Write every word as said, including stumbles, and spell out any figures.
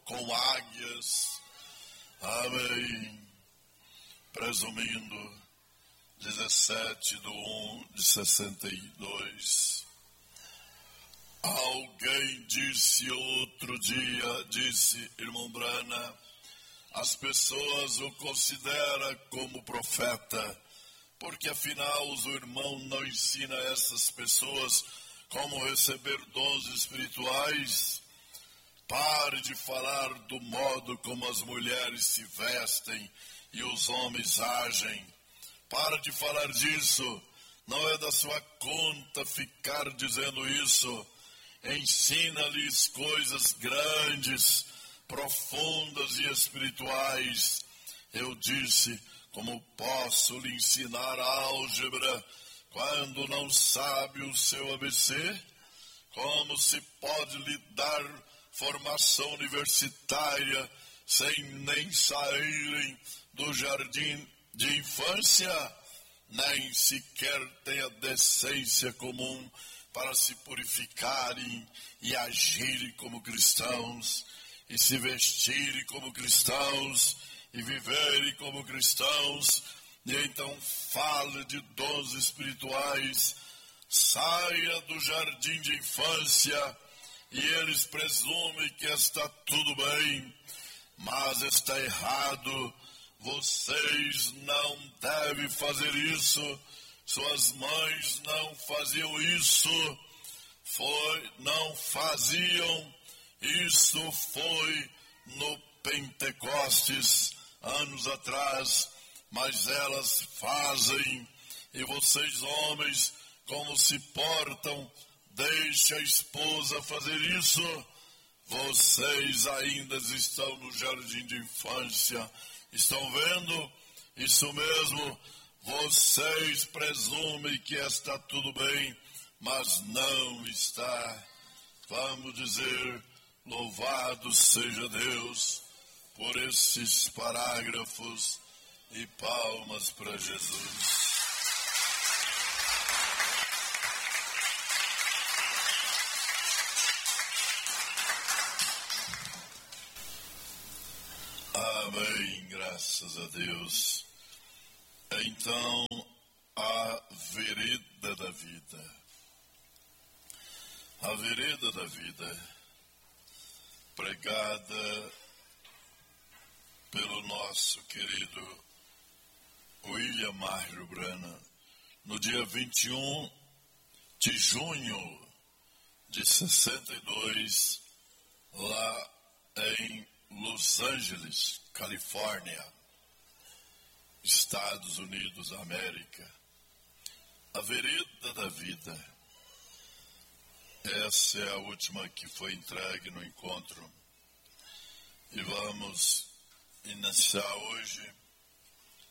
com águias. Amém. Presumindo, dezessete de um de sessenta e dois. Alguém disse outro dia, disse irmão Brana, as pessoas o consideram como profeta, porque afinal o irmão não ensina a essas pessoas como receber dons espirituais. Pare de falar do modo como as mulheres se vestem e os homens agem. Pare de falar disso. Não é da sua conta ficar dizendo isso. Ensina-lhes coisas grandes, profundas e espirituais. Eu disse, como posso lhe ensinar álgebra quando não sabe o seu A B C? Como se pode lhe dar formação universitária sem nem saírem do jardim de infância? Nem sequer tem a decência comum para se purificarem e agirem como cristãos, e se vestirem como cristãos, e viverem como cristãos. E então fale de dons espirituais. Saia do jardim de infância, e eles presumem que está tudo bem, mas está errado. Vocês não devem fazer isso. Suas mães não faziam isso. Foi, não faziam. Isso foi no Pentecostes, anos atrás, mas elas fazem. E vocês, homens, como se portam? Deixe a esposa fazer isso. Vocês ainda estão no jardim de infância. Estão vendo? Isso mesmo. Vocês presumem que está tudo bem, mas não está. Vamos dizer, louvado seja Deus por esses parágrafos, e palmas para Jesus. Amém, graças a Deus. Então, a vereda da vida. A vereda da vida, pregada pelo nosso querido William Marjo Branham, no dia vinte e um de junho de sessenta e dois, lá em Los Angeles, Califórnia, Estados Unidos da América. A vereda da vida. Essa é a última que foi entregue no encontro. E vamos iniciar hoje